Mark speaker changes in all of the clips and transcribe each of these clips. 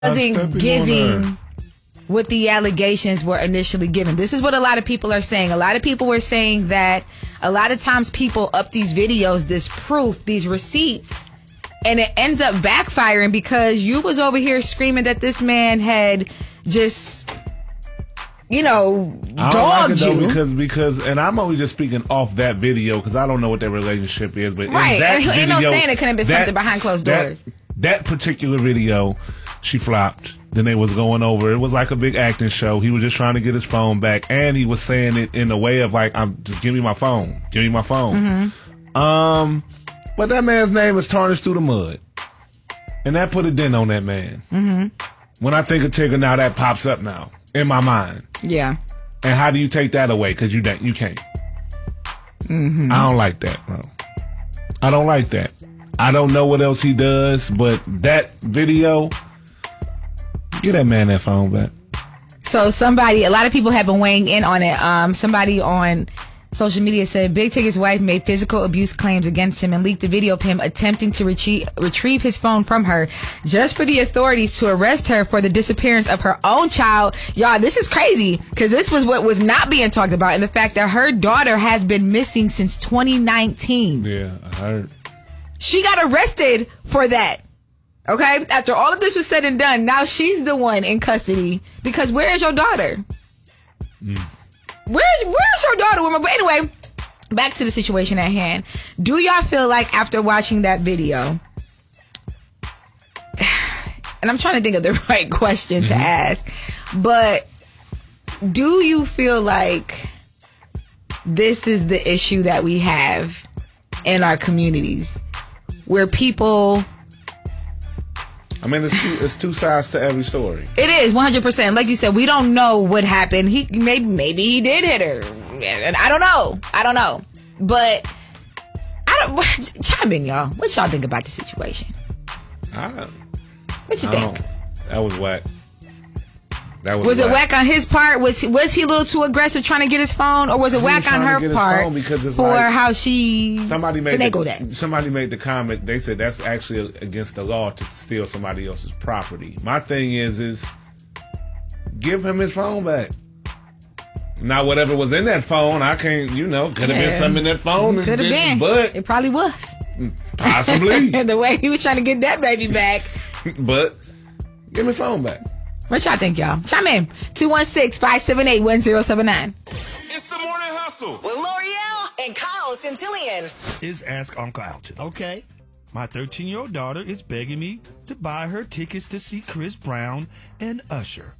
Speaker 1: wasn't giving what the allegations were initially given. This is what a lot of people are saying. A lot of people were saying that a lot of times people up these videos, this proof, these receipts, and it ends up backfiring because you was over here screaming that this man had just, you know, dogged you.
Speaker 2: Because, and I'm only just speaking off that video because I don't know what their relationship is. But
Speaker 1: right,
Speaker 2: that
Speaker 1: and ain't no saying it couldn't have been something behind closed doors.
Speaker 2: That particular video, she flopped. Then they was going over. It was like a big acting show. He was just trying to get his phone back, and he was saying it in a way of like, "I'm just give me my phone, give me my phone."
Speaker 1: Mm-hmm.
Speaker 2: But that man's name is tarnished through the mud, and that put a dent on that man.
Speaker 1: Mm-hmm.
Speaker 2: When I think of Tigger now, that pops up now in my mind.
Speaker 1: Yeah.
Speaker 2: And how do you take that away? Because you can't.
Speaker 1: Mm-hmm.
Speaker 2: I don't like that, bro. I don't like that. I don't know what else he does, but that video, get that man that phone back.
Speaker 1: So a lot of people have been weighing in on it. Somebody on social media said Big Tigger's wife made physical abuse claims against him and leaked a video of him attempting to retrieve his phone from her just for the authorities to arrest her for the disappearance of her own child. Y'all, this is crazy because this was what was not being talked about, and the fact that her daughter has been missing since 2019.
Speaker 2: Yeah, I heard.
Speaker 1: She got arrested for that. Okay? After all of this was said and done, now she's the one in custody because where is your daughter? Where's your daughter? But anyway, back to the situation at hand. Do y'all feel like after watching that video, and I'm trying to think of the right question to ask, but do you feel like this is the issue that we have in our communities where people...
Speaker 2: I mean, it's two sides to every story.
Speaker 1: It is 100%. Like you said, we don't know what happened. He maybe he did hit her, and I don't know. But chime in, y'all. What y'all think about the situation? What you think?
Speaker 2: That was whack.
Speaker 1: Was it whack on his part? Was he a little too aggressive trying to get his phone, or was it whack on her part for like, how she finagled that?
Speaker 2: Somebody made the comment. They said that's actually against the law to steal somebody else's property. My thing is give him his phone back. Now, whatever was in that phone, I can't. Could have been something in that phone.
Speaker 1: Could have been, but it probably was.
Speaker 2: Possibly.
Speaker 1: The way he was trying to get that baby back.
Speaker 2: But give me phone back.
Speaker 1: What y'all think, y'all? Chime in. 216-578-1079.
Speaker 3: It's the Morning Hustle
Speaker 4: with L'Oreal and Kyle Centillion.
Speaker 5: Is Ask Uncle Alton.
Speaker 6: Okay.
Speaker 5: My 13-year-old daughter is begging me to buy her tickets to see Chris Brown and Usher.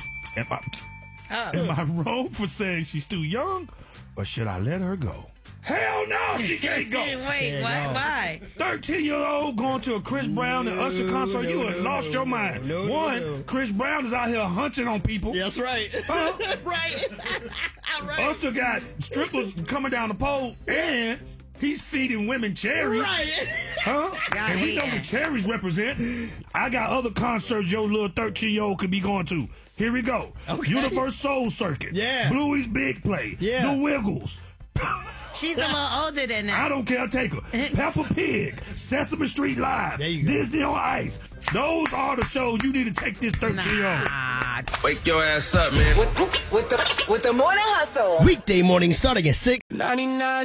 Speaker 5: Am I wrong for saying she's too young, or should I let her go? Hell no, she can't go.
Speaker 1: Wait, why?
Speaker 5: 13-year-old going to a Chris Brown and Usher concert, you have lost your mind. One, Chris Brown is out here hunching on people.
Speaker 6: That's right.
Speaker 5: Right. Usher got strippers coming down the pole, and he's feeding women cherries.
Speaker 6: Right.
Speaker 5: And we know what cherries represent. I got other concerts your little 13-year-old could be going to. Here we go.
Speaker 6: Okay.
Speaker 5: Universe Soul Circuit.
Speaker 6: Yeah.
Speaker 5: Bluey's Big Play.
Speaker 6: Yeah.
Speaker 5: The Wiggles.
Speaker 7: She's a little older than that.
Speaker 5: I don't care, take her. Peppa Pig, Sesame Street Live, Disney on Ice. Those are the shows you need to take this 13-year-old.
Speaker 3: Wake your ass up, man.
Speaker 4: With the Morning Hustle.
Speaker 6: Weekday morning starting at 6.
Speaker 3: 99